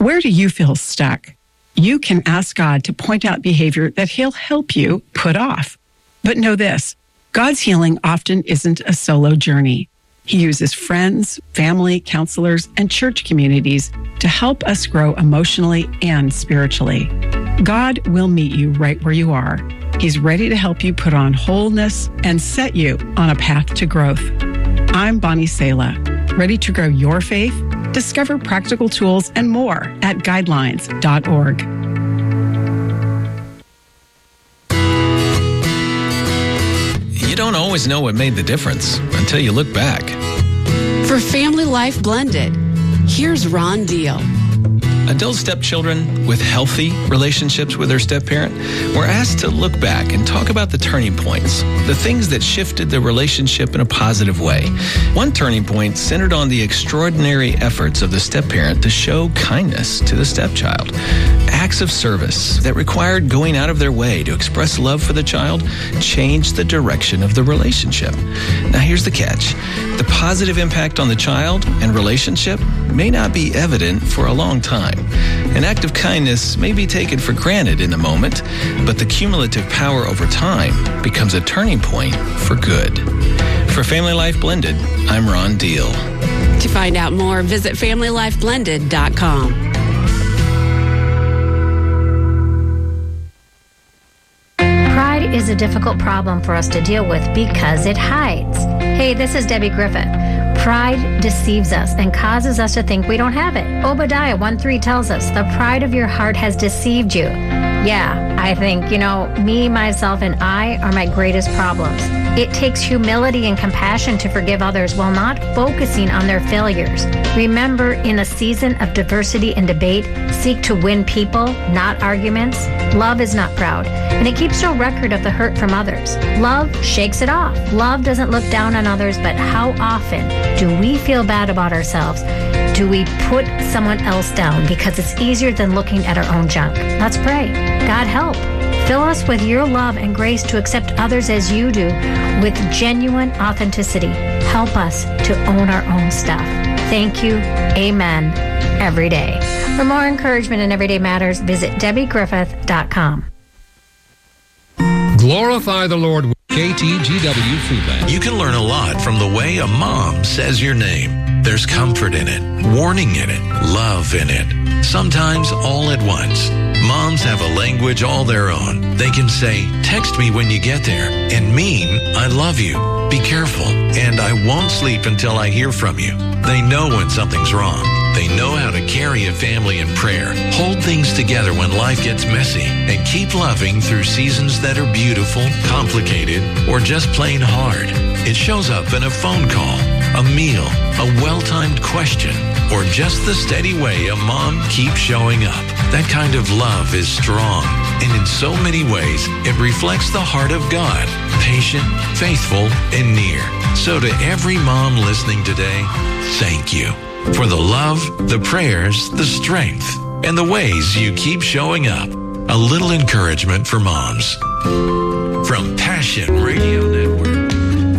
Where do you feel stuck? You can ask God to point out behavior that He'll help you put off. But know this, God's healing often isn't a solo journey. He uses friends, family, counselors, and church communities to help us grow emotionally and spiritually. God will meet you right where you are. He's ready to help you put on wholeness and set you on a path to growth. I'm Bonnie Sala. Ready to grow your faith? Discover practical tools and more at guidelines.org. You don't always know what made the difference until you look back. For Family Life Blended, here's Ron Deal. Adult stepchildren with healthy relationships with their step-parent were asked to look back and talk about the turning points, the things that shifted the relationship in a positive way. One turning point centered on the extraordinary efforts of the step-parent to show kindness to the stepchild. Acts of service that required going out of their way to express love for the child changed the direction of the relationship. Now here's the catch. The positive impact on the child and relationship may not be evident for a long time. An act of kindness may be taken for granted in the moment, but the cumulative power over time becomes a turning point for good. For Family Life Blended, I'm Ron Deal. To find out more, visit FamilyLifeBlended.com. Pride is a difficult problem for us to deal with because it hides. Hey, this is Debbie Griffith. Pride deceives us and causes us to think we don't have it. Obadiah 1:3 tells us, the pride of your heart has deceived you. Yeah, I think, me, myself, and I are my greatest problems. It takes humility and compassion to forgive others while not focusing on their failures. Remember, in a season of diversity and debate, seek to win people, not arguments. Love is not proud, and it keeps no record of the hurt from others. Love shakes it off. Love doesn't look down on others, but how often do we feel bad about ourselves? Do we put someone else down because it's easier than looking at our own junk? Let's pray. God, help. Fill us with your love and grace to accept others as you do with genuine authenticity. Help us to own our own stuff. Thank you. Amen. Every day. For more encouragement in Everyday Matters, visit DebbieGriffith.com. Glorify the Lord with KTGW Food Bank. You can learn a lot from the way a mom says your name. There's comfort in it, warning in it, love in it. Sometimes all at once. Moms have a language all their own. They can say, text me when you get there, and mean, I love you. Be careful, and I won't sleep until I hear from you. They know when something's wrong. They know how to carry a family in prayer, hold things together when life gets messy, and keep loving through seasons that are beautiful, complicated, or just plain hard. It shows up in a phone call, a meal, a well-timed question, or just the steady way a mom keeps showing up. That kind of love is strong, and in so many ways, it reflects the heart of God, patient, faithful, and near. So to every mom listening today, thank you for the love, the prayers, the strength, and the ways you keep showing up. A little encouragement for moms. From Passion Radio Network.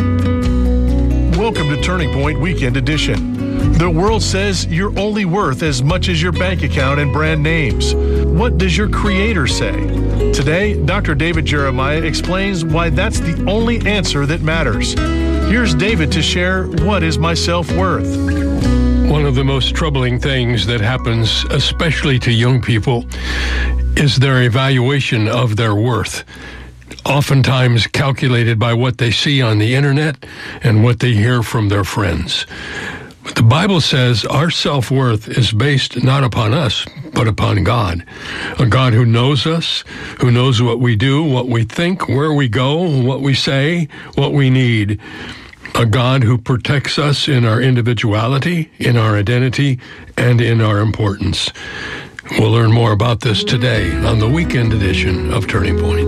Welcome to Turning Point Weekend Edition. The world says you're only worth as much as your bank account and brand names. What does your Creator say? Today, Dr. David Jeremiah explains why that's the only answer that matters. Here's David to share what is my self-worth. One of the most troubling things that happens, especially to young people, is their evaluation of their worth. Oftentimes calculated by what they see on the internet and what they hear from their friends. But the Bible says our self-worth is based not upon us, but upon God. A God who knows us, who knows what we do, what we think, where we go, what we say, what we need. A God who protects us in our individuality, in our identity, and in our importance. We'll learn more about this today on the weekend edition of Turning Point.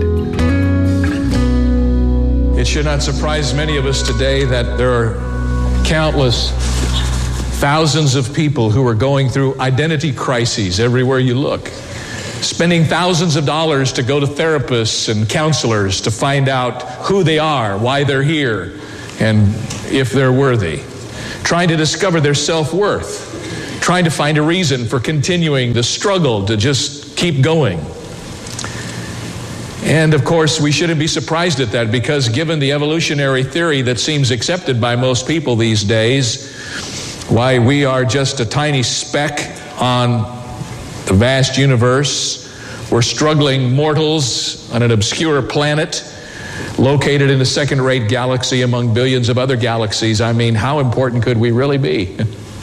It should not surprise many of us today that there are countless thousands of people who are going through identity crises everywhere you look, spending thousands of dollars to go to therapists and counselors to find out who they are, why they're here, and if they're worthy, trying to discover their self-worth, trying to find a reason for continuing the struggle to just keep going. And of course, we shouldn't be surprised at that, because given the evolutionary theory that seems accepted by most people these days, why we are just a tiny speck on the vast universe. We're struggling mortals on an obscure planet located in a second-rate galaxy among billions of other galaxies. I mean, how important could we really be?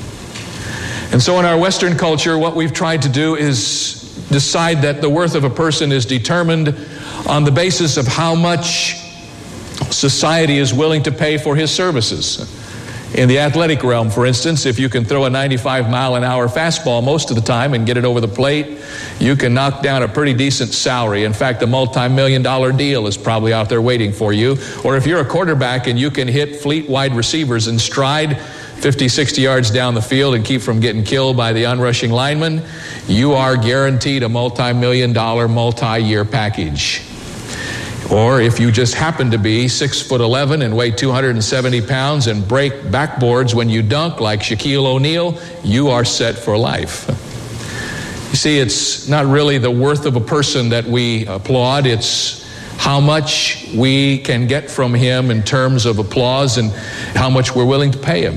And so in our Western culture, what we've tried to do is decide that the worth of a person is determined on the basis of how much society is willing to pay for his services. In the athletic realm, for instance, if you can throw a 95-mile-an-hour fastball most of the time and get it over the plate, you can knock down a pretty decent salary. In fact, a multi-million-dollar deal is probably out there waiting for you. Or if you're a quarterback and you can hit fleet-wide receivers in stride 50, 60 yards down the field and keep from getting killed by the onrushing lineman, you are guaranteed a multi-million-dollar, multi-year package. Or if you just happen to be 6'11" and weigh 270 pounds and break backboards when you dunk like Shaquille O'Neal, you are set for life. You see, it's not really the worth of a person that we applaud, it's how much we can get from him in terms of applause and how much we're willing to pay him.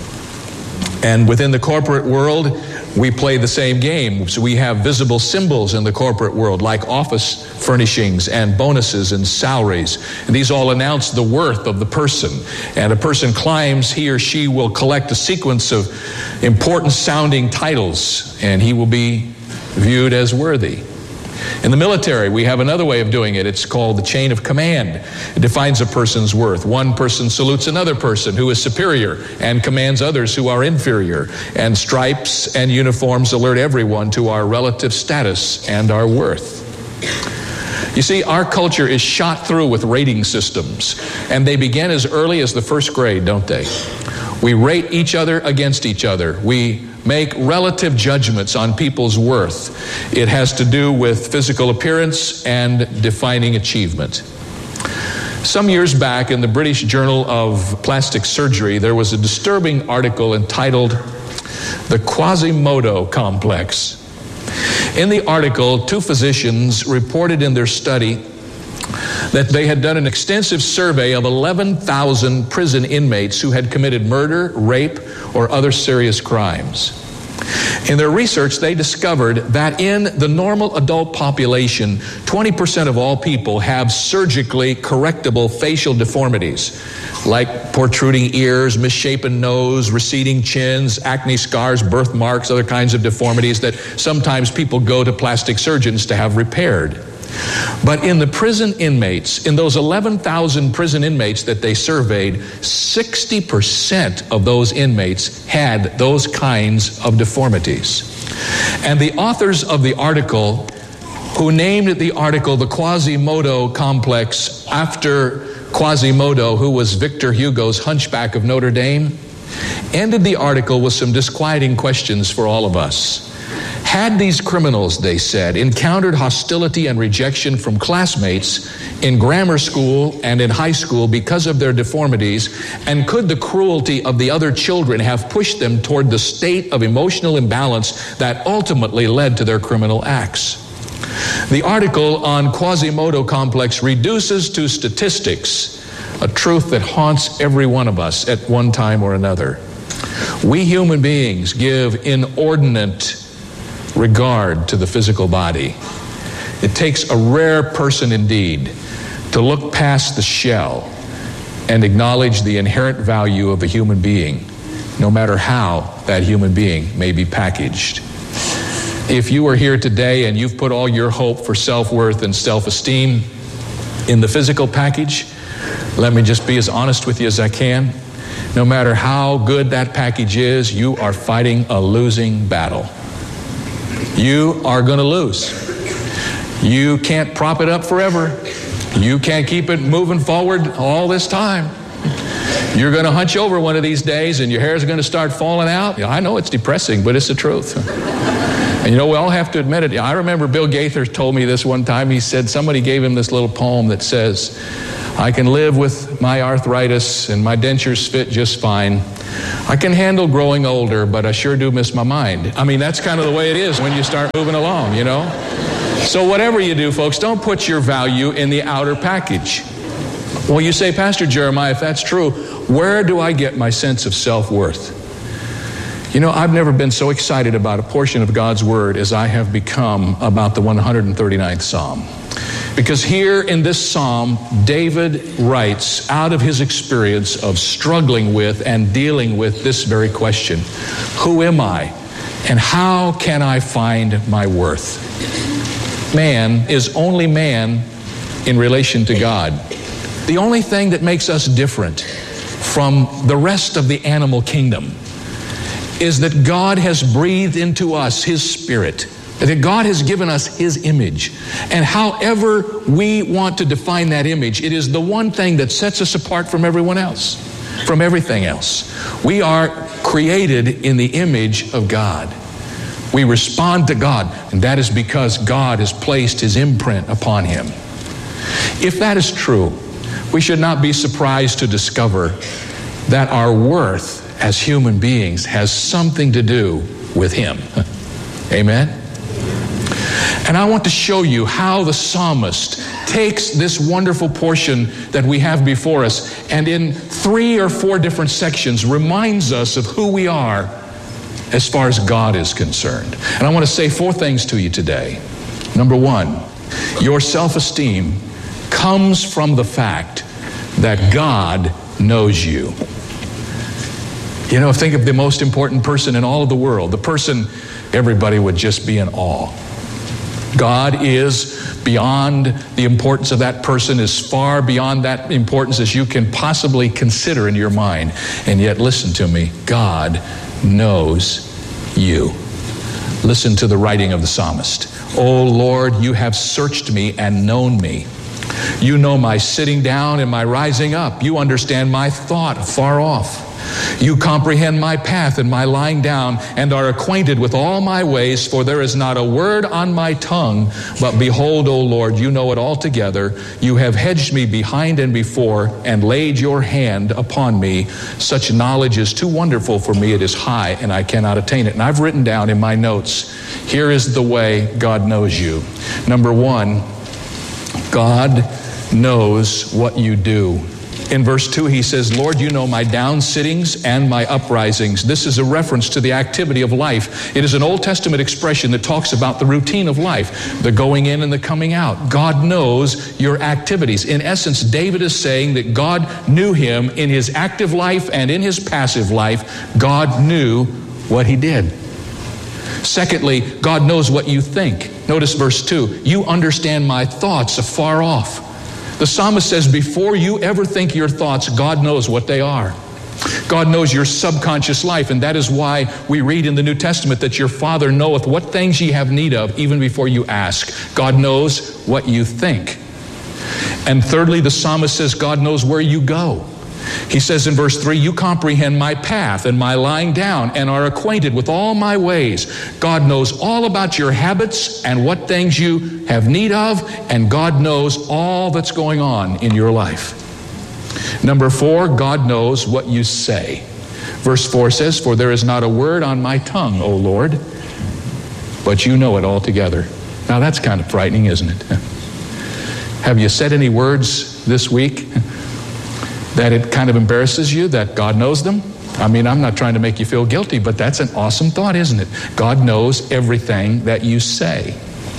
And within the corporate world, we play the same game. So we have visible symbols in the corporate world, like office furnishings and bonuses and salaries. And these all announce the worth of the person. And a person climbs, he or she will collect a sequence of important sounding titles, and he will be viewed as worthy. In the military, we have another way of doing it. It's called the chain of command. It defines a person's worth. One person salutes another person who is superior and commands others who are inferior. And stripes and uniforms alert everyone to our relative status and our worth. You see, our culture is shot through with rating systems, and they begin as early as the first grade, don't they? We rate each other against each other. We make relative judgments on people's worth. It has to do with physical appearance and defining achievement. Some years back in the British Journal of Plastic Surgery, there was a disturbing article entitled "The Quasimodo Complex." In the article, two physicians reported in their study that they had done an extensive survey of 11,000 prison inmates who had committed murder, rape, or other serious crimes. In their research, they discovered that in the normal adult population, 20% of all people have surgically correctable facial deformities, like protruding ears, misshapen nose, receding chins, acne scars, birthmarks, other kinds of deformities that sometimes people go to plastic surgeons to have repaired. But in the prison inmates, in those 11,000 prison inmates that they surveyed, 60% of those inmates had those kinds of deformities. And the authors of the article, who named the article "The Quasimodo Complex" after Quasimodo, who was Victor Hugo's Hunchback of Notre Dame, ended the article with some disquieting questions for all of us. Had these criminals, they said, encountered hostility and rejection from classmates in grammar school and in high school because of their deformities, and could the cruelty of the other children have pushed them toward the state of emotional imbalance that ultimately led to their criminal acts? The article on Quasimodo Complex reduces to statistics a truth that haunts every one of us at one time or another. We human beings give inordinate regard to the physical body. It takes a rare person indeed to look past the shell and acknowledge the inherent value of a human being, no matter how that human being may be packaged. If you are here today and you've put all your hope for self-worth and self-esteem in the physical package, let me just be as honest with you as I can. No matter how good that package is, you are fighting a losing battle. You are going to lose. You can't prop it up forever. You can't keep it moving forward all this time. You're going to hunch over one of these days and your hair is going to start falling out. I know it's depressing, but it's the truth. And you know, we all have to admit it. I remember Bill Gaither told me this one time. He said somebody gave him this little poem that says, I can live with my arthritis and my dentures fit just fine. I can handle growing older, but I sure do miss my mind. I mean, that's kind of the way it is when you start moving along, you know? So whatever you do, folks, don't put your value in the outer package. Well, you say, Pastor Jeremiah, if that's true, where do I get my sense of self-worth? You know, I've never been so excited about a portion of God's Word as I have become about the 139th Psalm. Because here in this Psalm, David writes out of his experience of struggling with and dealing with this very question. Who am I? And how can I find my worth? Man is only man in relation to God. The only thing that makes us different from the rest of the animal kingdom is that God has breathed into us His Spirit, that God has given us His image. And however we want to define that image, it is the one thing that sets us apart from everyone else, from everything else. We are created in the image of God. We respond to God, and that is because God has placed His imprint upon Him. If that is true, we should not be surprised to discover that our worth as human beings has something to do with Him. Amen? And I want to show you how the psalmist takes this wonderful portion that we have before us and in 3 or 4 different sections reminds us of who we are as far as God is concerned. And I want to say 4 things to you today. Number 1, your self-esteem comes from the fact that God knows you. You know, think of the most important person in all of the world, the person everybody would just be in awe. God is beyond the importance of that person, as far beyond that importance as you can possibly consider in your mind. And yet, listen to me, God knows you. Listen to the writing of the psalmist. O Lord, you have searched me and known me. You know my sitting down and my rising up. You understand my thought afar off. You comprehend my path and my lying down, and are acquainted with all my ways, for there is not a word on my tongue. But behold, O Lord, you know it altogether. You have hedged me behind and before, and laid your hand upon me. Such knowledge is too wonderful for me. It is high, and I cannot attain it. And I've written down in my notes, here is the way God knows you. Number 1, God knows what you do. In verse 2, he says, Lord, you know my down sittings and my uprisings. This is a reference to the activity of life. It is an Old Testament expression that talks about the routine of life, the going in and the coming out. God knows your activities. In essence, David is saying that God knew him in his active life and in his passive life. God knew what he did. Secondly, God knows what you think. Notice verse 2. You understand my thoughts afar off. The psalmist says, before you ever think your thoughts, God knows what they are. God knows your subconscious life, and that is why we read in the New Testament that your Father knoweth what things ye have need of, even before you ask. God knows what you think. And thirdly, the psalmist says God knows where you go. He says in verse 3, you comprehend my path and my lying down, and are acquainted with all my ways. God knows all about your habits and what things you have need of, and God knows all that's going on in your life. Number 4, God knows what you say. Verse 4 says, for there is not a word on my tongue, O Lord, but you know it altogether. Now that's kind of frightening, isn't it? Have you said any words this week that it kind of embarrasses you that God knows them? I mean, I'm not trying to make you feel guilty, but that's an awesome thought, isn't it? God knows everything that you say.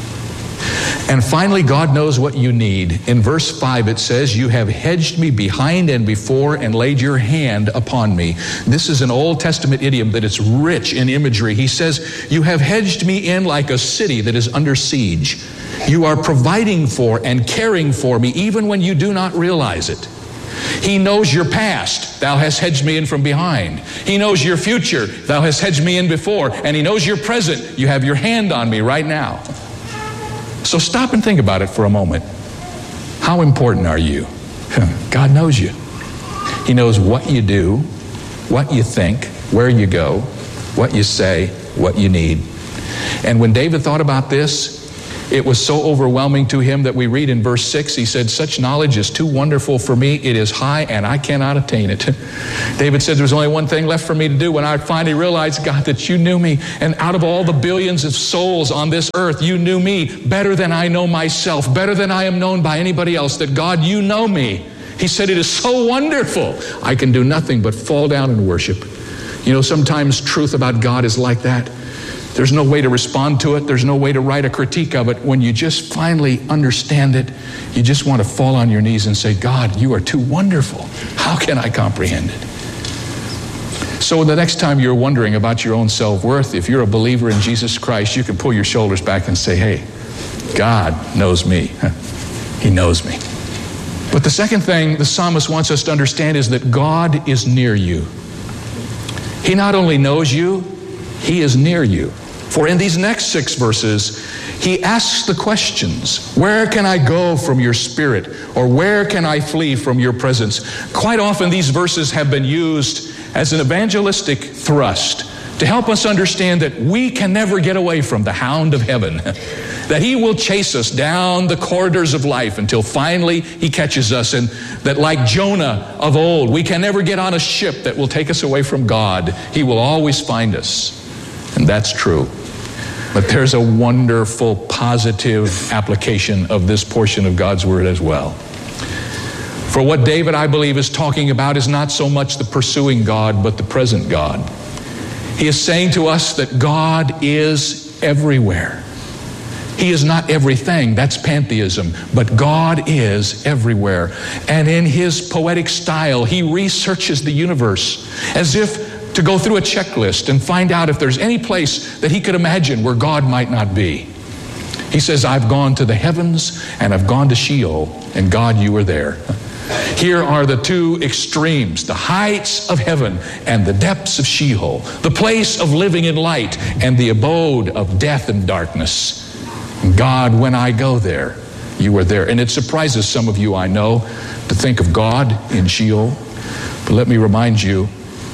And finally, God knows what you need. In verse 5, it says, you have hedged me behind and before, and laid your hand upon me. This is an Old Testament idiom that is rich in imagery. He says, you have hedged me in like a city that is under siege. You are providing for and caring for me, even when you do not realize it. He knows your past. Thou hast hedged me in from behind. He knows your future. Thou hast hedged me in before. And he knows your present. You have your hand on me right now. So stop and think about it for a moment. How important are you? God knows you. He knows what you do, what you think, where you go, what you say, what you need. And when David thought about this, It was so overwhelming to him that we read in verse 6, he said, such knowledge is too wonderful for me. It is high and I cannot attain it. David said, there's only one thing left for me to do when I finally realized, God, that you knew me. And out of all the billions of souls on this earth, you knew me better than I know myself, better than I am known by anybody else, that God, you know me. He said, it is so wonderful. I can do nothing but fall down and worship. You know, sometimes truth about God is like that. There's no way to respond to it. There's no way to write a critique of it. When you just finally understand it, you just want to fall on your knees and say, God, you are too wonderful. How can I comprehend it? So the next time you're wondering about your own self-worth, if you're a believer in Jesus Christ, you can pull your shoulders back and say, hey, God knows me. He knows me. But the second thing the psalmist wants us to understand is that God is near you. He not only knows you, He is near you. For in these next 6 verses, he asks the questions, where can I go from your spirit? Or where can I flee from your presence? Quite often these verses have been used as an evangelistic thrust to help us understand that we can never get away from the hound of heaven, that he will chase us down the corridors of life until finally he catches us, and that like Jonah of old, we can never get on a ship that will take us away from God. He will always find us. And that's true. But there's a wonderful positive application of this portion of God's Word as well. For what David, I believe, is talking about is not so much the pursuing God, but the present God. He is saying to us that God is everywhere. He is not everything, that's pantheism, but God is everywhere. And in his poetic style, he researches the universe as if to go through a checklist and find out if there's any place that he could imagine where God might not be. He says, I've gone to the heavens and I've gone to Sheol, and God, you were there. Here are the two extremes, the heights of heaven and the depths of Sheol, the place of living in light and the abode of death and darkness. And God, when I go there, you were there. And it surprises some of you, I know, to think of God in Sheol. But let me remind you,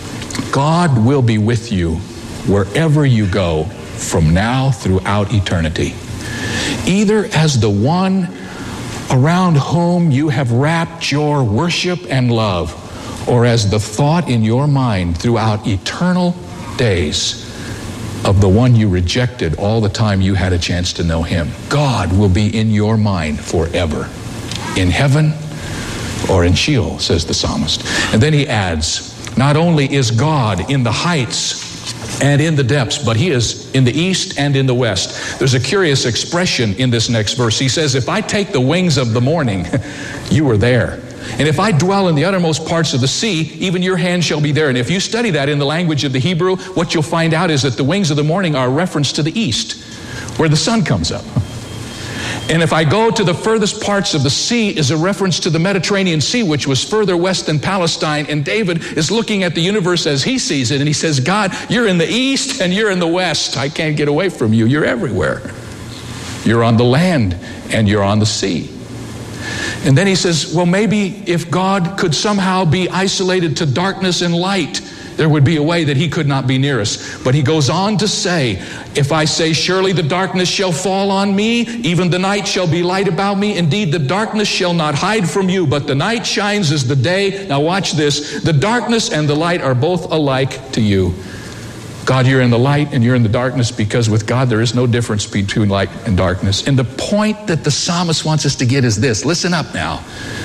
God will be with you wherever you go from now throughout eternity, either as the one around whom you have wrapped your worship and love, or as the thought in your mind throughout eternal days of the one you rejected all the time you had a chance to know him. God will be in your mind forever, in heaven or in Sheol, says the psalmist. And then he adds, not only is God in the heights and in the depths, but he is in the east and in the west. There's a curious expression in this next verse. He says, if I take the wings of the morning, you are there. And if I dwell in the uttermost parts of the sea, even your hand shall be there. And if you study that in the language of the Hebrew, what you'll find out is that the wings of the morning are a reference to the east, where the sun comes up. And if I go to the furthest parts of the sea is a reference to the Mediterranean Sea, which was further west than Palestine. And David is looking at the universe as he sees it. And he says, God, you're in the east and you're in the west. I can't get away from you. You're everywhere. You're on the land and you're on the sea. And then he says, well, maybe if God could somehow be isolated to darkness and light, there would be a way that he could not be near us. But he goes on to say, if I say, surely the darkness shall fall on me, even the night shall be light about me. Indeed, the darkness shall not hide from you, but the night shines as the day. Now watch this. The darkness and the light are both alike to you. God, you're in the light and you're in the darkness, because with God there is no difference between light and darkness. And the point that the psalmist wants us to get is this. Listen up now.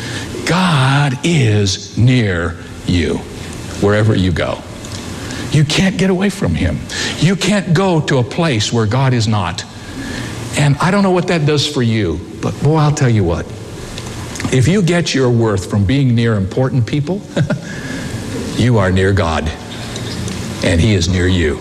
God is near you wherever you go. You can't get away from him. You can't go to a place where God is not. And I don't know what that does for you, but boy, I'll tell you what. If you get your worth from being near important people, you are near God. And he is near you.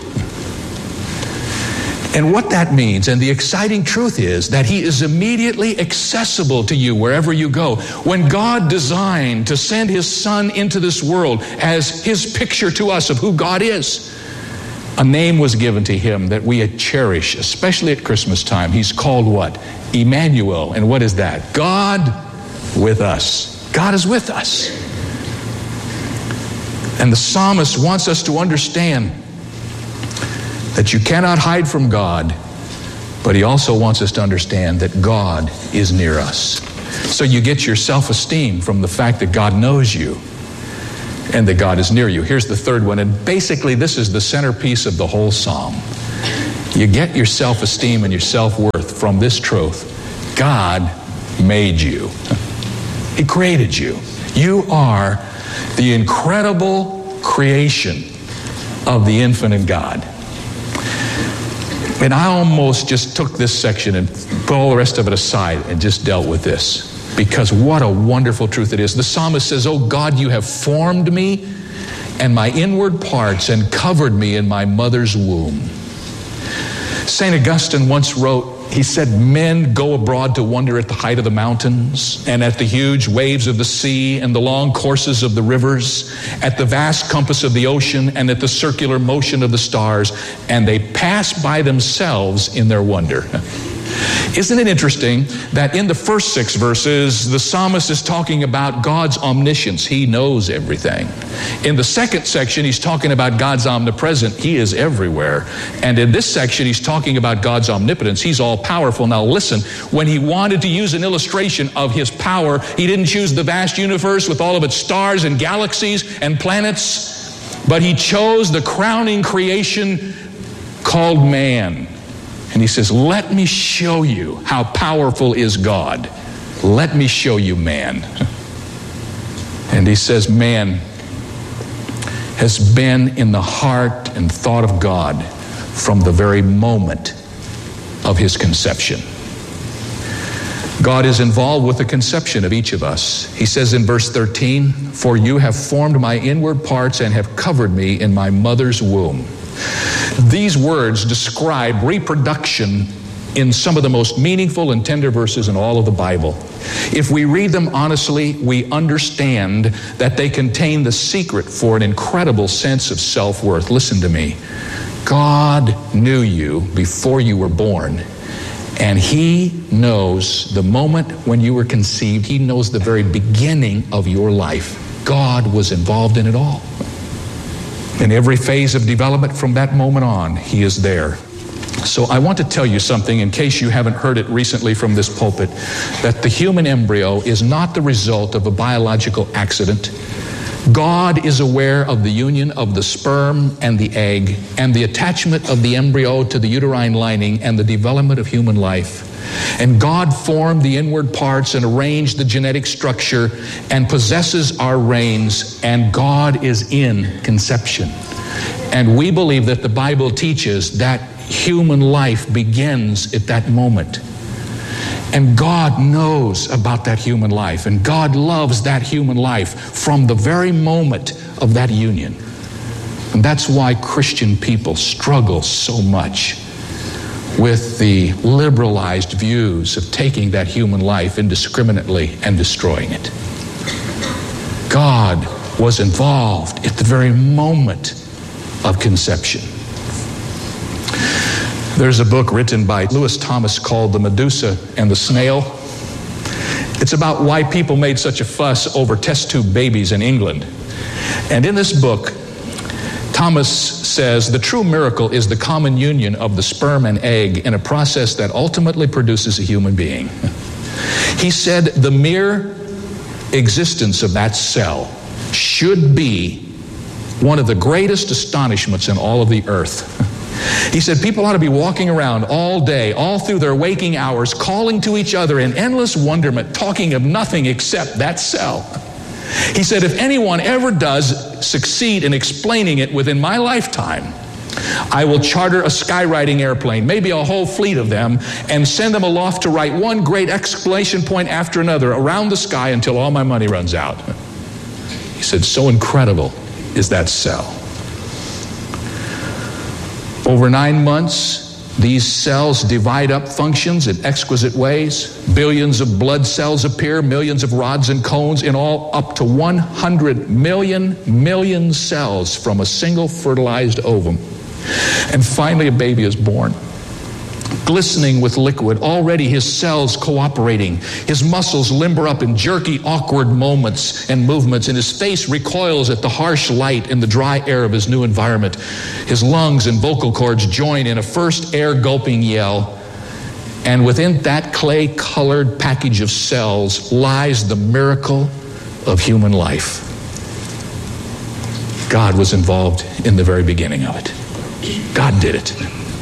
And what that means, and the exciting truth is that he is immediately accessible to you wherever you go. When God designed to send his son into this world as his picture to us of who God is, a name was given to him that we cherish, especially at Christmas time. He's called what? Emmanuel. And what is that? God with us. God is with us. And the psalmist wants us to understand that you cannot hide from God, But he also wants us to understand that God is near us. So you get your self-esteem from the fact that God knows you and that God is near you. Here's the third one, and basically this is the centerpiece of the whole psalm. You get your self-esteem and your self-worth from this truth. God made you. He created you. You are the incredible creation of the infinite God. And I almost just took this section and put all the rest of it aside and just dealt with this, because what a wonderful truth it is. The psalmist says, "Oh God, you have formed me and my inward parts and covered me in my mother's womb." St. Augustine once wrote, he said, "Men go abroad to wonder at the height of the mountains and at the huge waves of the sea and the long courses of the rivers, at the vast compass of the ocean and at the circular motion of the stars, and they pass by themselves in their wonder." Isn't it interesting that in the first 6 verses, the psalmist is talking about God's omniscience. He knows everything. In the second section, he's talking about God's omnipresence. He is everywhere. And in this section, he's talking about God's omnipotence. He's all powerful. Now listen, when he wanted to use an illustration of his power, he didn't choose the vast universe with all of its stars and galaxies and planets, but he chose the crowning creation called man. And he says, let me show you how powerful is God. Let me show you man. And he says, man has been in the heart and thought of God from the very moment of his conception. God is involved with the conception of each of us. He says in verse 13, "For you have formed my inward parts and have covered me in my mother's womb." These words describe reproduction in some of the most meaningful and tender verses in all of the Bible. If we read them honestly, we understand that they contain the secret for an incredible sense of self-worth. Listen to me. God knew you before you were born, and He knows the moment when you were conceived. He knows the very beginning of your life. God was involved in it all. In every phase of development from that moment on, He is there. So I want to tell you something, in case you haven't heard it recently from this pulpit, that the human embryo is not the result of a biological accident. God is aware of the union of the sperm and the egg and the attachment of the embryo to the uterine lining and the development of human life. And God formed the inward parts and arranged the genetic structure and possesses our reins, and God is in conception. And we believe that the Bible teaches that human life begins at that moment. And God knows about that human life, and God loves that human life from the very moment of that union. And that's why Christian people struggle so much with the liberalized views of taking that human life indiscriminately and destroying it. God was involved at the very moment of conception. There's a book written by Lewis Thomas called The Medusa and the Snail. It's about why people made such a fuss over test tube babies in England. And in this book, Thomas says the true miracle is the common union of the sperm and egg in a process that ultimately produces a human being. He said the mere existence of that cell should be one of the greatest astonishments in all of the earth. He said people ought to be walking around all day, all through their waking hours, calling to each other in endless wonderment, talking of nothing except that cell. He said, if anyone ever does succeed in explaining it within my lifetime, I will charter a skywriting airplane, maybe a whole fleet of them, and send them aloft to write one great exclamation point after another around the sky until all my money runs out. He said, so incredible is that cell. Over 9 months, these cells divide up functions in exquisite ways. Billions of blood cells appear, millions of rods and cones, in all up to 100 million cells from a single fertilized ovum. And finally a baby is born, glistening with liquid, already his cells cooperating. His muscles limber up in jerky, awkward moments and movements, and his face recoils at the harsh light and the dry air of his new environment. His lungs and vocal cords join in a first air-gulping yell, And within that clay-colored package of cells lies the miracle of human life. God was involved in the very beginning of it. God did it.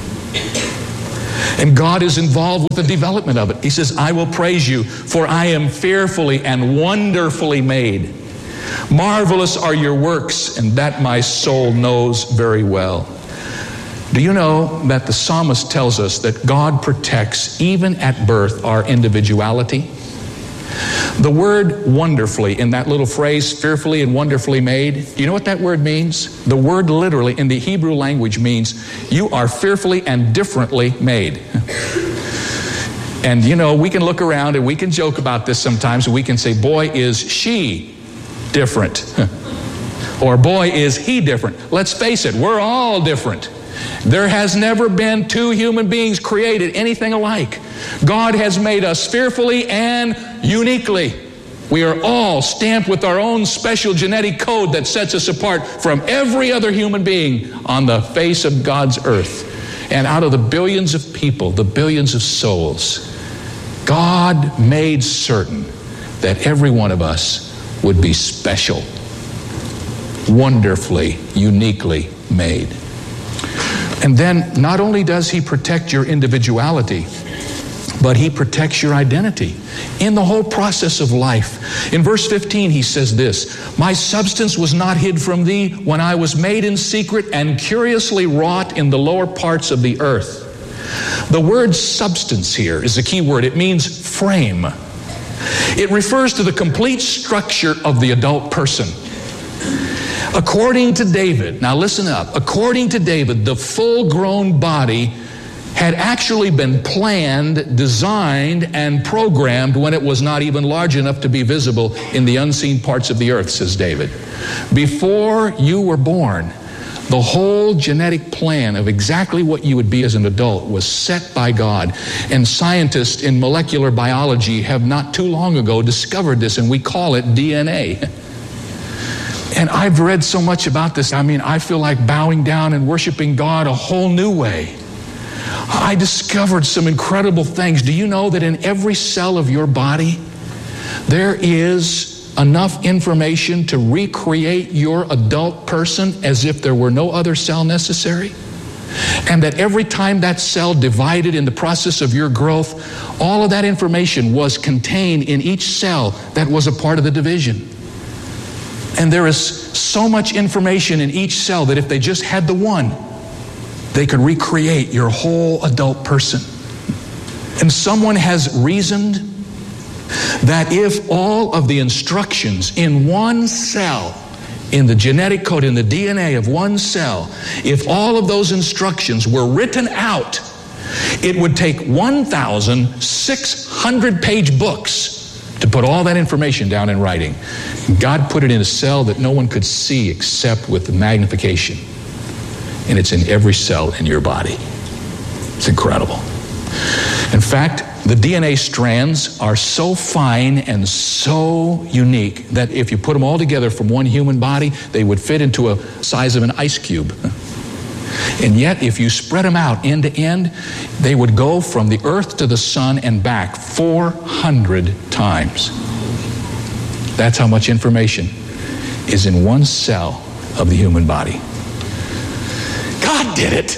And God is involved with the development of it. He says, I will praise you, for I am fearfully and wonderfully made. Marvelous are your works, and that my soul knows very well. Do you know that the psalmist tells us that God protects, even at birth, our individuality? The word wonderfully in that little phrase, fearfully and wonderfully made, do you know what that word means? The word literally in the Hebrew language means you are fearfully and differently made. And you know, we can look around and we can joke about this sometimes, and we can say, boy, is she different. Or boy, is he different. Let's face it, we're all different. There has never been two human beings created anything alike. God has made us fearfully and uniquely. We are all stamped with our own special genetic code that sets us apart from every other human being on the face of God's earth. And out of the billions of people, the billions of souls, God made certain that every one of us would be special, wonderfully, uniquely made. And then not only does he protect your individuality, but he protects your identity in the whole process of life. In verse 15, he says this, my substance was not hid from thee when I was made in secret and curiously wrought in the lower parts of the earth. The word substance here is a key word. It means frame. It refers to the complete structure of the adult person. According to David, now listen up, according to David, the full-grown body had actually been planned, designed, and programmed when it was not even large enough to be visible in the unseen parts of the earth, says David. Before you were born, the whole genetic plan of exactly what you would be as an adult was set by God. And scientists in molecular biology have not too long ago discovered this, and we call it DNA. And I've read so much about this. I mean, I feel like bowing down and worshiping God a whole new way. I discovered some incredible things. Do you know that in every cell of your body, there is enough information to recreate your adult person as if there were no other cell necessary? And that every time that cell divided in the process of your growth, all of that information was contained in each cell that was a part of the division. And there is so much information in each cell that if they just had the one, they could recreate your whole adult person. And someone has reasoned that if all of the instructions in one cell, in the genetic code, in the DNA of one cell, if all of those instructions were written out, it would take 1,600-page books to put all that information down in writing. God put it in a cell that no one could see except with the magnification. And it's in every cell in your body. It's incredible. In fact, the DNA strands are so fine and so unique that if you put them all together from one human body, they would fit into a size of an ice cube. And yet, if you spread them out end to end, they would go from the earth to the sun and back 400 times. That's how much information is in one cell of the human body. God did it.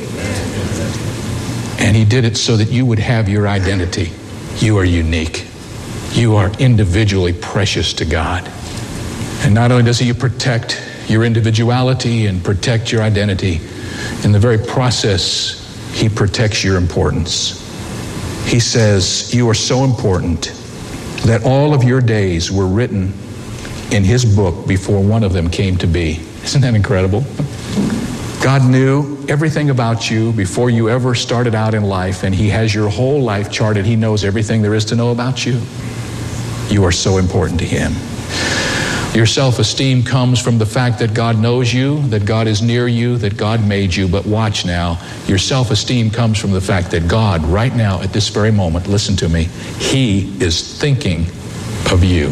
And he did it so that you would have your identity. You are unique. You are individually precious to God. And not only does he protect your individuality and protect your identity, in the very process, he protects your importance. He says, you are so important that all of your days were written in his book before one of them came to be. Isn't that incredible? God knew everything about you before you ever started out in life, and he has your whole life charted. He knows everything there is to know about you. You are so important to him. Your self-esteem comes from the fact that God knows you, that God is near you, that God made you. But watch now, your self-esteem comes from the fact that God, right now, at this very moment, listen to me, he is thinking of you.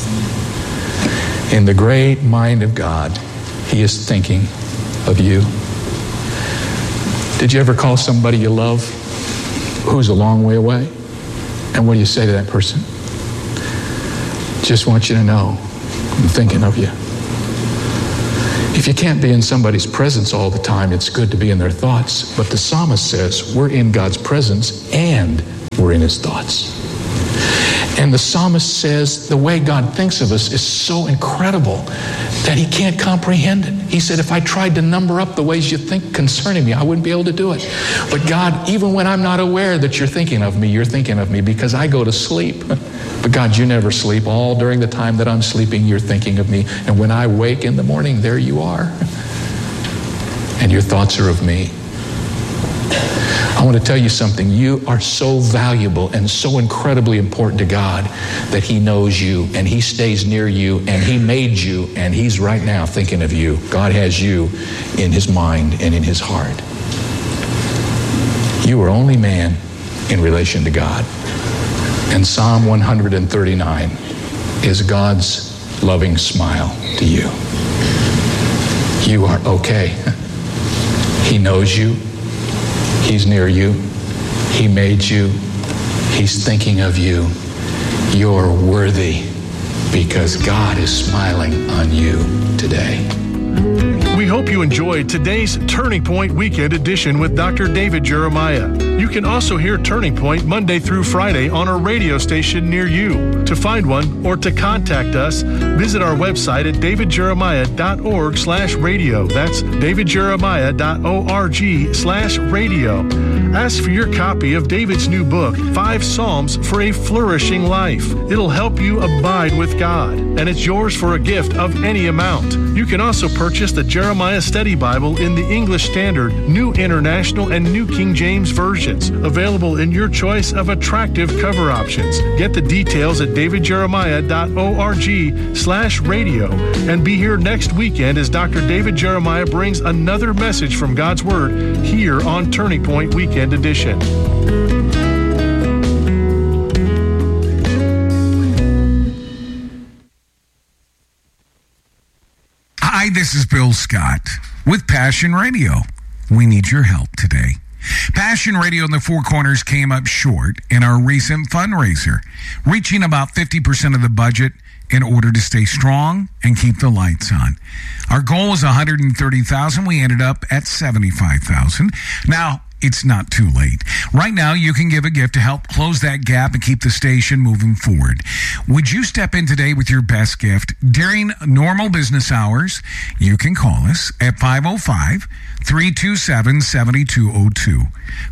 In the great mind of God, he is thinking of you. Did you ever call somebody you love who's a long way away. And what do you say to that person? Just want you to know I'm thinking of you. If you can't be in somebody's presence all the time, it's good to be in their thoughts. But the psalmist says we're in God's presence and we're in his thoughts. And the psalmist says the way God thinks of us is so incredible that he can't comprehend it. He said, if I tried to number up the ways you think concerning me, I wouldn't be able to do it. But God, even when I'm not aware that you're thinking of me because I go to sleep. But God, you never sleep. All during the time that I'm sleeping, you're thinking of me. And when I wake in the morning, there you are. And your thoughts are of me. I want to tell you something. You are so valuable and so incredibly important to God that he knows you and he stays near you and he made you and he's right now thinking of you. God has you in his mind and in his heart. You are only man in relation to God. And Psalm 139 is God's loving smile to you. You are okay. He knows you. He's near you. He made you. He's thinking of you. You're worthy because God is smiling on you today. We hope you enjoyed today's Turning Point Weekend Edition with Dr. David Jeremiah. You can also hear Turning Point Monday through Friday on a radio station near you. To find one or to contact us, visit our website at davidjeremiah.org/radio. That's davidjeremiah.org/radio. Ask for your copy of David's new book, 5 Psalms for a Flourishing Life. It'll help you abide with God, and it's yours for a gift of any amount. You can also purchase the Jeremiah Study Bible in the English Standard, New International, and New King James versions, available in your choice of attractive cover options. Get the details at davidjeremiah.org/radio, and be here next weekend as Dr. David Jeremiah brings another message from God's Word here on Turning Point Weekend Edition. Hi, this is Bill Scott with Passion Radio. We need your help today. Passion Radio in the Four Corners came up short in our recent fundraiser, reaching about 50% of the budget in order to stay strong and keep the lights on. Our goal was $130,000. We ended up at $75,000. Now, it's not too late. Right now, you can give a gift to help close that gap and keep the station moving forward. Would you step in today with your best gift during normal business hours? You can call us at 505-327-7202.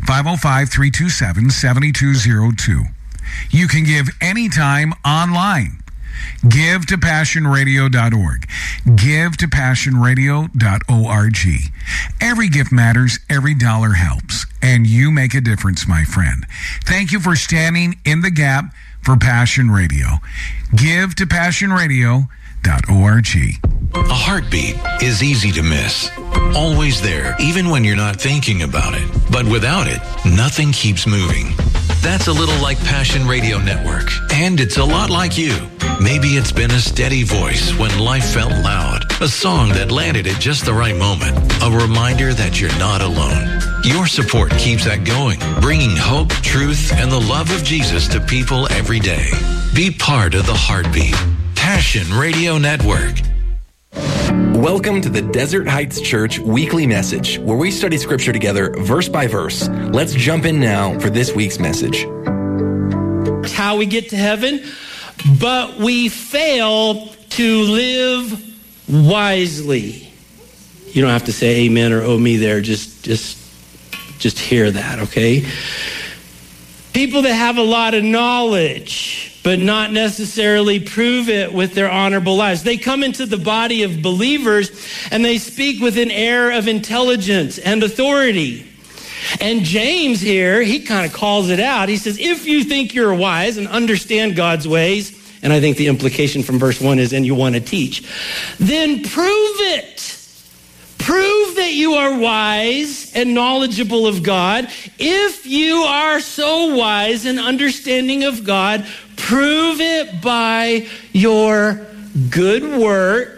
505-327-7202. You can give anytime online. Give to PassionRadio.org. Give to PassionRadio.org. Every gift matters. Every dollar helps. And you make a difference, my friend. Thank you for standing in the gap for Passion Radio. Give to PassionRadio.org. A heartbeat is easy to miss. Always there, even when you're not thinking about it. But without it, nothing keeps moving. That's a little like Passion Radio Network. And it's a lot like you. Maybe it's been a steady voice when life felt loud. A song that landed at just the right moment. A reminder that you're not alone. Your support keeps that going, bringing hope, truth, and the love of Jesus to people every day. Be part of the heartbeat. Passion Radio Network. Welcome to the Desert Heights Church weekly message, where we study scripture together verse by verse. Let's jump in now for this week's message. How we get to heaven, but we fail to live wisely. You don't have to say amen or oh me there. Just hear that, okay? People that have a lot of knowledge, but not necessarily prove it with their honorable lives. They come into the body of believers and they speak with an air of intelligence and authority. And James here, he kind of calls it out. He says, if you think you're wise and understand God's ways, and I think the implication from verse 1 is, and you want to teach, then prove it. Prove that you are wise and knowledgeable of God. If you are so wise and understanding of God, prove it by your good works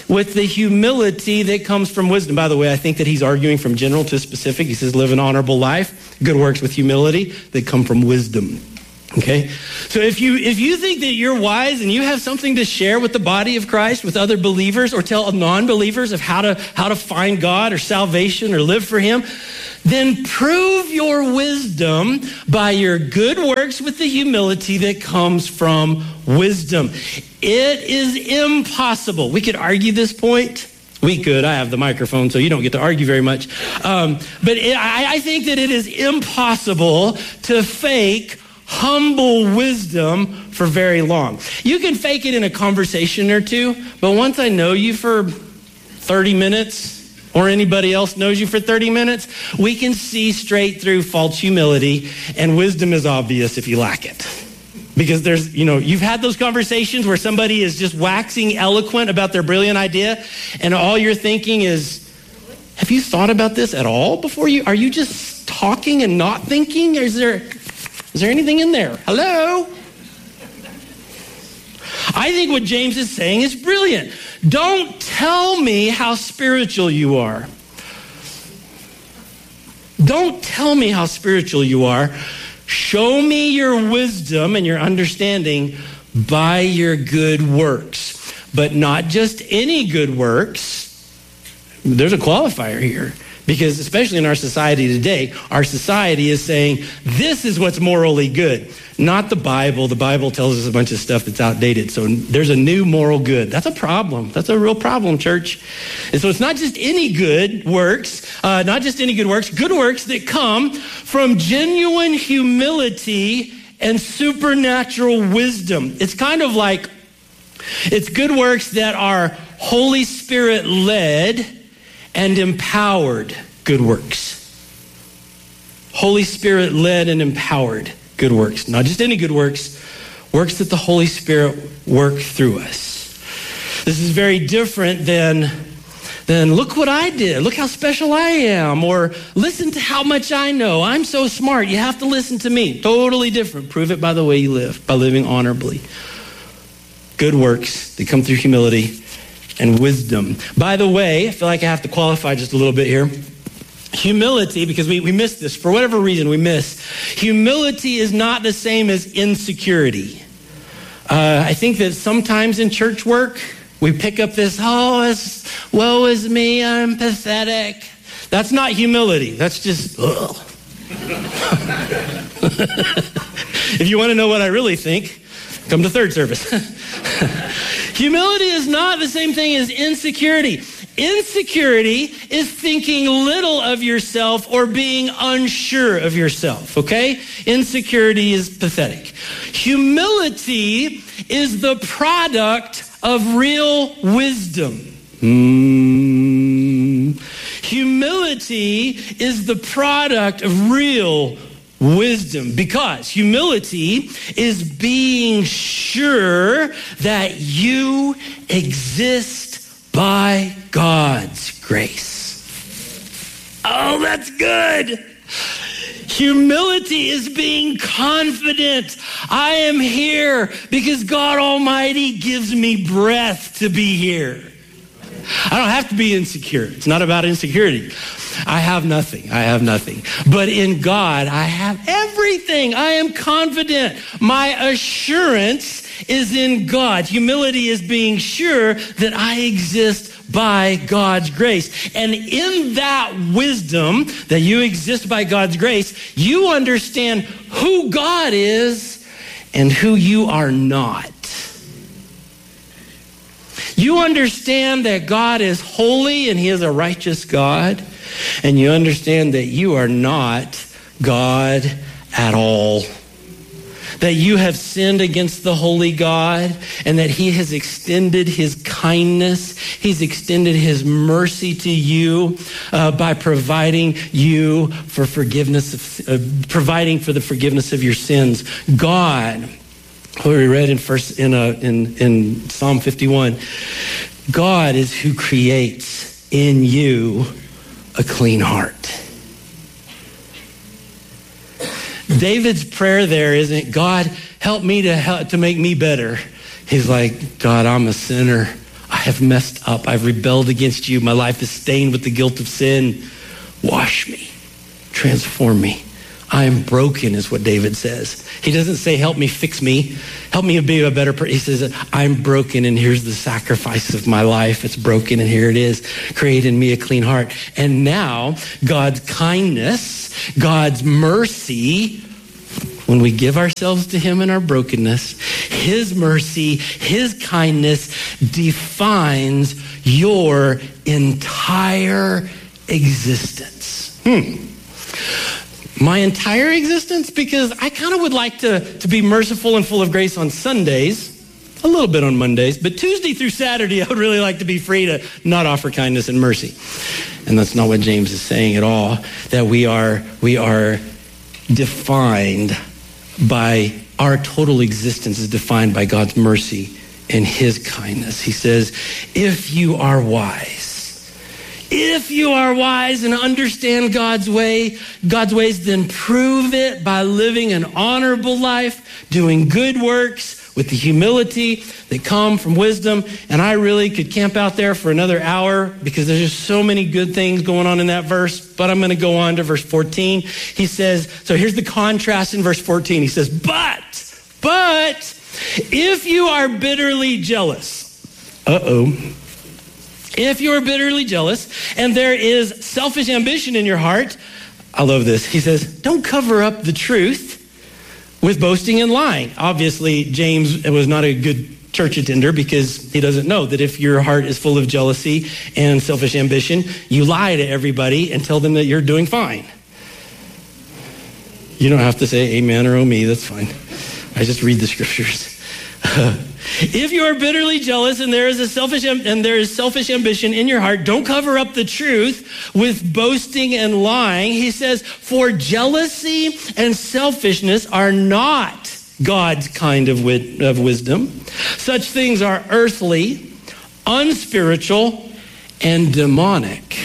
with the humility that comes from wisdom. By the way, I think that he's arguing from general to specific. He says, live an honorable life, good works with humility that come from wisdom. Okay? So if you think that you're wise and you have something to share with the body of Christ, with other believers, or tell non-believers of how to find God or salvation or live for him, then prove your wisdom by your good works with the humility that comes from wisdom. It is impossible. We could argue this point. We could. I have the microphone, so you don't get to argue very much. I think that it is impossible to fake humble wisdom for very long. You can fake it in a conversation or two, but once I know you for 30 minutes, or anybody else knows you for 30 minutes, we can see straight through false humility, and wisdom is obvious if you lack it. Because you've had those conversations where somebody is just waxing eloquent about their brilliant idea, and all you're thinking is, have you thought about this at all before you? Are you just talking and not thinking? Is there anything in there? Hello? I think what James is saying is brilliant. Don't tell me how spiritual you are. Don't tell me how spiritual you are. Show me your wisdom and your understanding by your good works. But not just any good works. There's a qualifier here. Because especially in our society today, our society is saying, this is what's morally good. Not the Bible. The Bible tells us a bunch of stuff that's outdated. So there's a new moral good. That's a problem. That's a real problem, church. And so it's not just any good works, good works that come from genuine humility and supernatural wisdom. It's kind of like, it's good works that are Holy Spirit led and empowered good works. Holy Spirit led and empowered good works. Not just any good works, works that the Holy Spirit worked through us. This is very different than look what I did, look how special I am, or listen to how much I know. I'm so smart, you have to listen to me. Totally different. Prove it by the way you live, by living honorably. Good works that come through humility and wisdom. By the way, I feel like I have to qualify just a little bit here. Humility, because we miss this. For whatever reason, we miss. Humility is not the same as insecurity. I think that sometimes in church work, we pick up this, woe is me, I'm pathetic. That's not humility. That's just, ugh. If you want to know what I really think, come to third service. Humility is not the same thing as insecurity. Insecurity is thinking little of yourself or being unsure of yourself, okay? Insecurity is pathetic. Humility is the product of real wisdom. Humility is the product of real wisdom, because humility is being sure that you exist by God's grace. Oh, that's good. Humility is being confident. I am here because God Almighty gives me breath to be here. I don't have to be insecure. It's not about insecurity. I have nothing. But in God, I have everything. I am confident. My assurance is in God. Humility is being sure that I exist by God's grace. And in that wisdom that you exist by God's grace, you understand who God is and who you are not. You understand that God is holy and he is a righteous God. And you understand that you are not God at all. That you have sinned against the holy God and that he has extended his kindness. He's extended his mercy to you by providing you for providing for the forgiveness of your sins. God, what we read in Psalm 51, God is who creates in you a clean heart. David's prayer there isn't, God, help me to make me better. He's like, God, I'm a sinner. I have messed up. I've rebelled against you. My life is stained with the guilt of sin. Wash me. Transform me. I am broken is what David says. He doesn't say, help me, fix me. Help me be a better person. He says, I'm broken and here's the sacrifice of my life. It's broken and here it is. Create in me a clean heart. And now God's kindness, God's mercy, when we give ourselves to him in our brokenness, his mercy, his kindness defines your entire existence. My entire existence? Because I kind of would like to be merciful and full of grace on Sundays, a little bit on Mondays, but Tuesday through Saturday, I would really like to be free to not offer kindness and mercy. And that's not what James is saying at all, that we are defined by, our total existence is defined by God's mercy and his kindness. He says, if you are wise and understand God's ways, then prove it by living an honorable life, doing good works with the humility that come from wisdom. And I really could camp out there for another hour because there's just so many good things going on in that verse. But I'm going to go on to verse 14. He says, so here's the contrast in verse 14. He says, but if you are bitterly jealous, if you are bitterly jealous and there is selfish ambition in your heart, I love this. He says, don't cover up the truth with boasting and lying. Obviously, James was not a good church attender because he doesn't know that if your heart is full of jealousy and selfish ambition, you lie to everybody and tell them that you're doing fine. You don't have to say amen or oh me, that's fine. I just read the scriptures. If you are bitterly jealous and there is selfish ambition in your heart, don't cover up the truth with boasting and lying. He says, for jealousy and selfishness are not God's kind of wisdom. Such things are earthly, unspiritual, and demonic.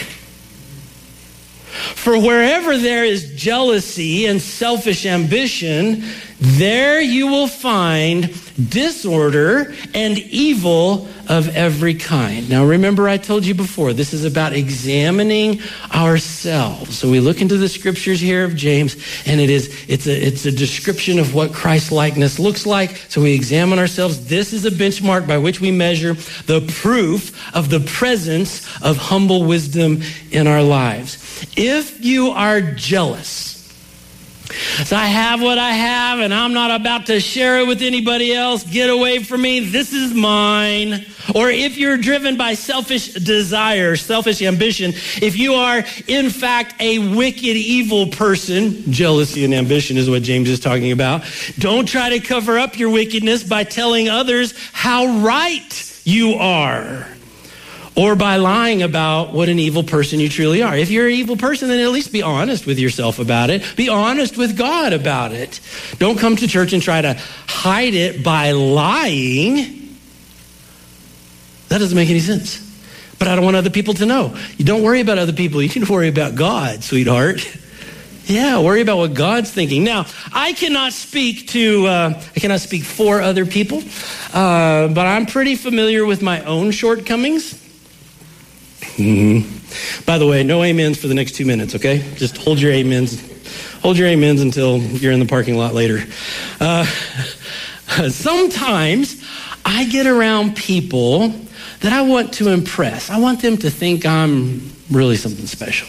For wherever there is jealousy and selfish ambition, there you will find disorder and evil of every kind. Now remember, I told you before, this is about examining ourselves. So we look into the scriptures here of James, and it's a description of what Christ-likeness looks like. So we examine ourselves. This is a benchmark by which we measure the proof of the presence of humble wisdom in our lives. If you are jealous, so I have what I have and I'm not about to share it with anybody else. Get away from me. This is mine. Or if you're driven by selfish desire, selfish ambition, if you are in fact a wicked, evil person, jealousy and ambition is what James is talking about. Don't try to cover up your wickedness by telling others how right you are, or by lying about what an evil person you truly are. If you're an evil person, then at least be honest with yourself about it. Be honest with God about it. Don't come to church and try to hide it by lying. That doesn't make any sense. But I don't want other people to know. You don't worry about other people. You need to worry about God, sweetheart. Yeah, worry about what God's thinking. Now, I cannot speak for other people, but I'm pretty familiar with my own shortcomings. By the way, no amens for the next 2 minutes, okay? Just hold your amens. Hold your amens until you're in the parking lot later. Sometimes I get around people that I want to impress. I want them to think I'm really something special.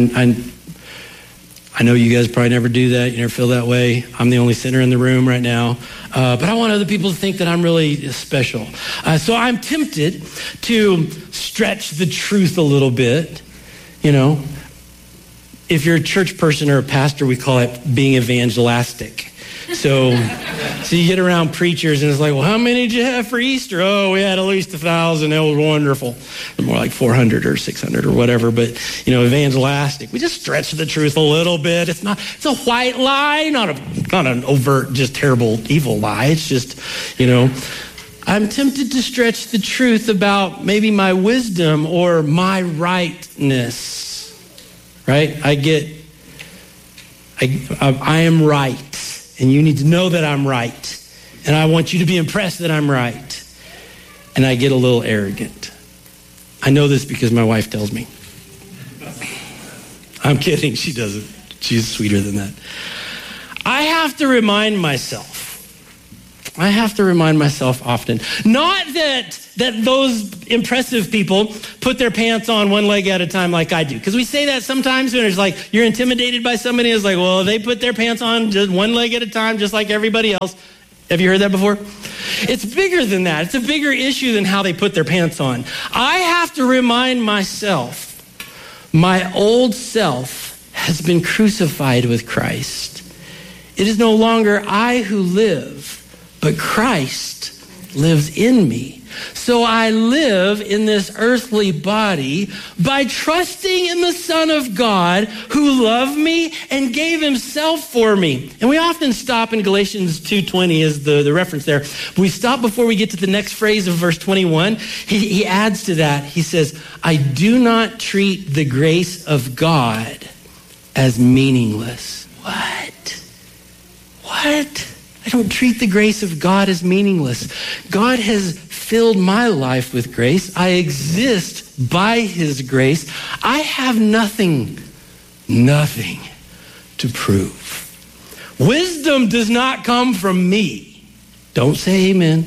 I know you guys probably never do that. You never feel that way. I'm the only sinner in the room right now. But I want other people to think that I'm really special. So I'm tempted to stretch the truth a little bit. You know, if you're a church person or a pastor, we call it being evangelistic. So you get around preachers and it's like, well, how many did you have for Easter? Oh, we had at least 1,000. It was wonderful. More like 400 or 600 or whatever. But, you know, evangelistic. We just stretch the truth a little bit. It's a white lie, not an overt, just terrible, evil lie. It's just, you know, I'm tempted to stretch the truth about maybe my wisdom or my rightness, right? I am right. And you need to know that I'm right. And I want you to be impressed that I'm right. And I get a little arrogant. I know this because my wife tells me. I'm kidding, she doesn't. She's sweeter than that. I have to remind myself often, not that those impressive people put their pants on one leg at a time like I do. Because we say that sometimes when it's like you're intimidated by somebody. It's like, well, they put their pants on just one leg at a time just like everybody else. Have you heard that before? It's bigger than that. It's a bigger issue than how they put their pants on. I have to remind myself, my old self has been crucified with Christ. It is no longer I who live, but Christ lives in me. So I live in this earthly body by trusting in the Son of God who loved me and gave himself for me. And we often stop in Galatians 2:20 as the reference there. We stop before we get to the next phrase of verse 21. He adds to that. He says, I do not treat the grace of God as meaningless. What? I don't treat the grace of God as meaningless. God has filled my life with grace. I exist by his grace. I have nothing to prove. Wisdom does not come from me. Don't say amen.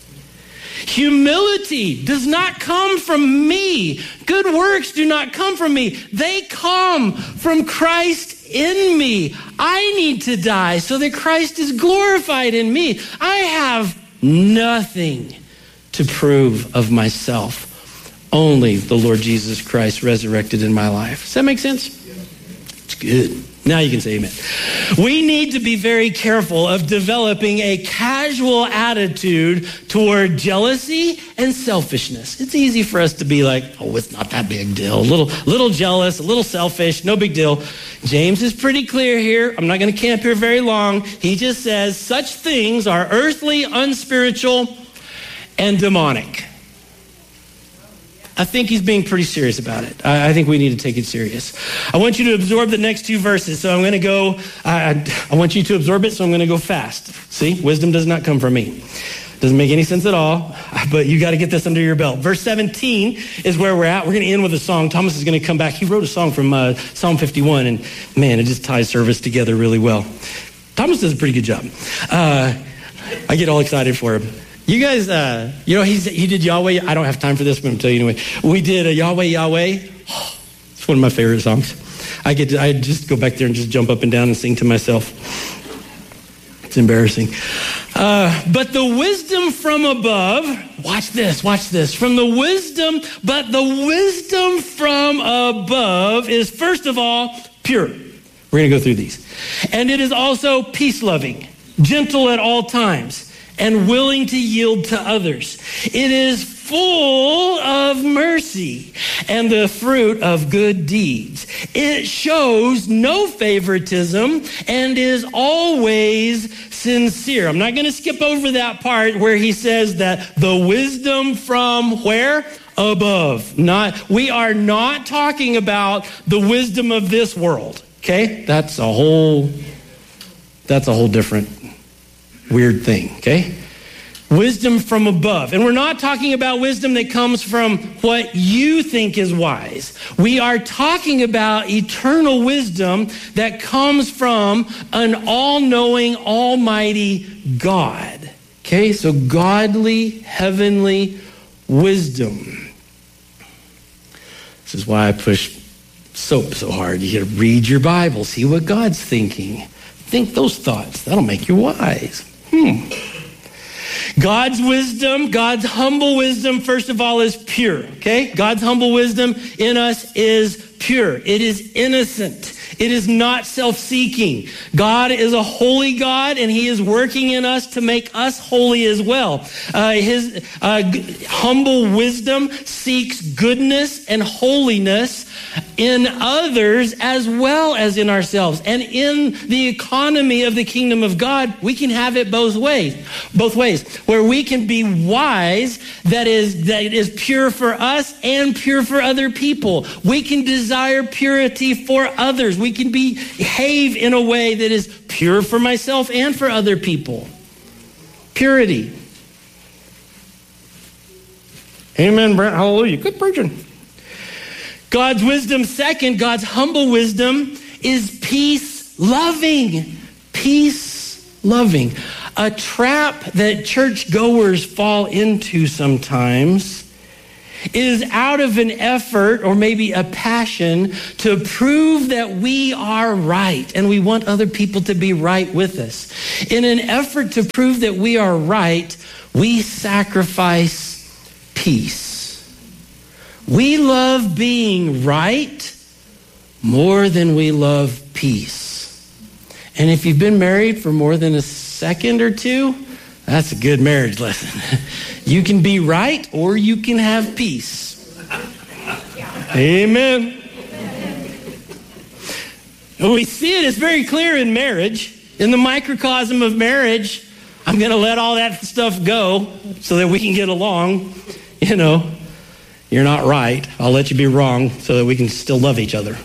Humility does not come from me. Good works do not come from me. They come from Christ in me. I need to die so that Christ is glorified in me. I have nothing to prove of myself. Only the Lord Jesus Christ resurrected in my life. Does that make sense? It's good. Now you can say amen. We need to be very careful of developing a casual attitude toward jealousy and selfishness. It's easy for us to be like, oh, it's not that big deal. A little jealous, a little selfish, no big deal. James is pretty clear here. I'm not going to camp here very long. He just says, such things are earthly, unspiritual, and demonic. I think he's being pretty serious about it. I think we need to take it serious. I want you to absorb the next two verses. So I'm going to go, I want you to absorb it, so I'm going to go fast. See, wisdom does not come from me. Doesn't make any sense at all, but you got to get this under your belt. Verse 17 is where we're at. We're going to end with a song. Thomas is going to come back. He wrote a song from Psalm 51, and man, it just ties service together really well. Thomas does a pretty good job. I get all excited for him. You guys, he did Yahweh. I don't have time for this, but I'm going to tell you anyway. We did a Yahweh, Yahweh. Oh, it's one of my favorite songs. I just go back there and just jump up and down and sing to myself. It's embarrassing. But the wisdom from above, watch this. But the wisdom from above is, first of all, pure. We're going to go through these. And it is also peace-loving, gentle at all times, and willing to yield to others. It is full of mercy and the fruit of good deeds. It shows no favoritism and is always sincere. I'm not going to skip over that part where he says that the wisdom from where? Above. We are not talking about the wisdom of this world. Okay? That's a whole different weird thing, okay? Wisdom from above. And we're not talking about wisdom that comes from what you think is wise. We are talking about eternal wisdom that comes from an all-knowing, almighty God. Okay, so godly, heavenly wisdom. This is why I push soap so hard. You got to read your Bible, see what God's thinking. Think those thoughts. That'll make you wise. God's wisdom, God's humble wisdom, first of all, is pure, okay? God's humble wisdom in us is pure. It is innocent. It is not self-seeking. God is a holy God, and he is working in us to make us holy as well. His humble wisdom seeks goodness and holiness in others as well as in ourselves. And in the economy of the kingdom of God, we can have it both ways, where we can be wise, that is pure for us and pure for other people. We can desire purity for others. We can behave in a way that is pure for myself and for other people. Purity. Amen, Brent. Hallelujah. Good preaching. God's wisdom, second, God's humble wisdom is peace-loving. Peace-loving. A trap that churchgoers fall into sometimes is out of an effort or maybe a passion to prove that we are right and we want other people to be right with us. In an effort to prove that we are right, we sacrifice peace. We love being right more than we love peace. And if you've been married for more than a second or two, that's a good marriage lesson. You can be right or you can have peace. Amen. And we see it, it's very clear in marriage. In the microcosm of marriage, I'm going to let all that stuff go so that we can get along. You know, you're not right. I'll let you be wrong so that we can still love each other.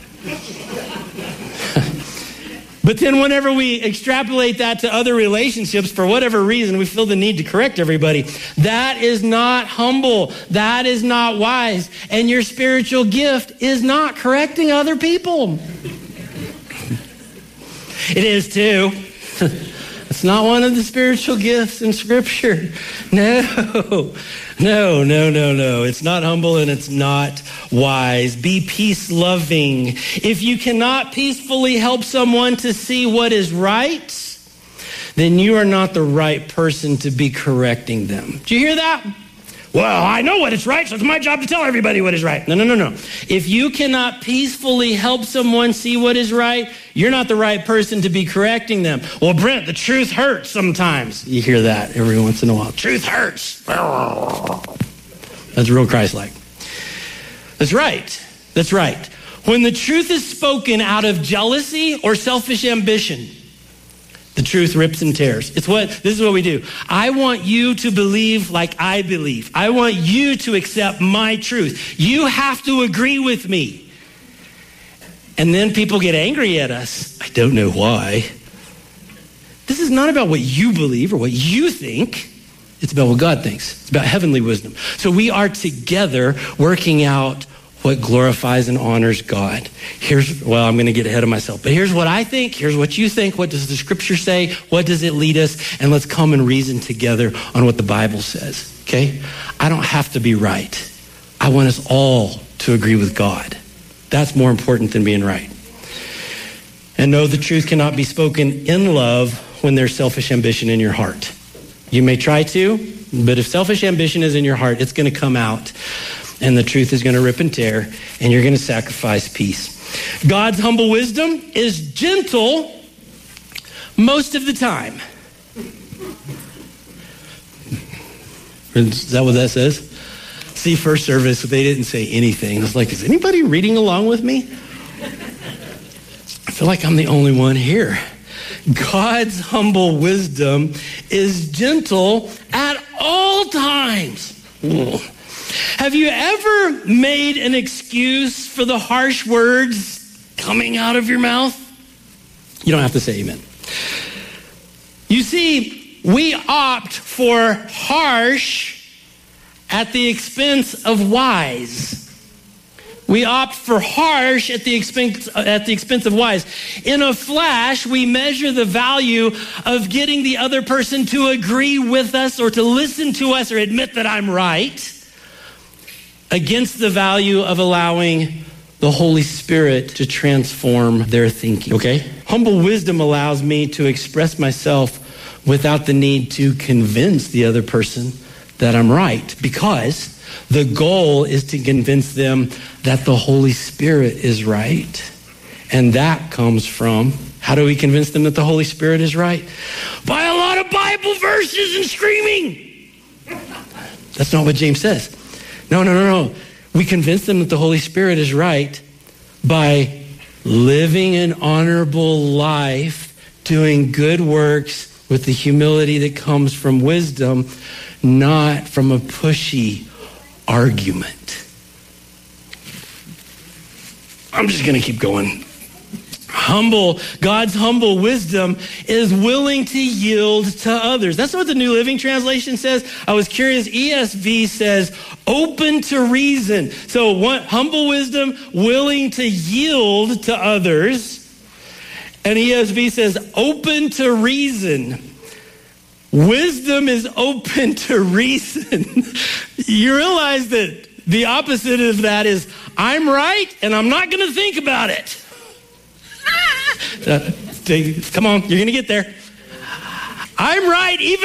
But then whenever we extrapolate that to other relationships, for whatever reason, we feel the need to correct everybody. That is not humble. That is not wise. And your spiritual gift is not correcting other people. It is too. It's not one of the spiritual gifts in Scripture. No. It's not humble and it's not wise. Be peace-loving. If you cannot peacefully help someone to see what is right, then you are not the right person to be correcting them. Do you hear that? Well, I know what is right, so it's my job to tell everybody what is right. No. If you cannot peacefully help someone see what is right, you're not the right person to be correcting them. Well, Brent, the truth hurts sometimes. You hear that every once in a while. Truth hurts. That's real Christ-like. That's right. When the truth is spoken out of jealousy or selfish ambition, the truth rips and tears. This is what we do. I want you to believe like I believe. I want you to accept my truth. You have to agree with me. And then people get angry at us. I don't know why. This is not about what you believe or what you think. It's about what God thinks. It's about heavenly wisdom. So we are together working out what glorifies and honors God. I'm going to get ahead of myself, but here's what I think. Here's what you think. What does the Scripture say? What does it lead us? And let's come and reason together on what the Bible says, okay? I don't have to be right. I want us all to agree with God. That's more important than being right. And no, the truth cannot be spoken in love when there's selfish ambition in your heart. You may try to, but if selfish ambition is in your heart, it's going to come out. And the truth is going to rip and tear, and you're going to sacrifice peace. God's humble wisdom is gentle most of the time. Is that what that says? See, first service, they didn't say anything. I was like, is anybody reading along with me? I feel like I'm the only one here. God's humble wisdom is gentle at all times. Have you ever made an excuse for the harsh words coming out of your mouth? You don't have to say amen. You see, we opt for harsh at the expense of wise. We opt for harsh at the expense of wise. In a flash, we measure the value of getting the other person to agree with us or to listen to us or admit that I'm right, against the value of allowing the Holy Spirit to transform their thinking, okay? Humble wisdom allows me to express myself without the need to convince the other person that I'm right, because the goal is to convince them that the Holy Spirit is right. And that comes from, how do we convince them that the Holy Spirit is right? By a lot of Bible verses and screaming. That's not what James says. No. We convince them that the Holy Spirit is right by living an honorable life, doing good works with the humility that comes from wisdom, not from a pushy argument. I'm just going to keep going. God's humble wisdom is willing to yield to others. That's what the New Living Translation says. I was curious. ESV says open to reason. So humble wisdom, willing to yield to others. And ESV says open to reason. Wisdom is open to reason. You realize that the opposite of that is I'm right and I'm not going to think about it. Come on, you're going to get there. I'm right even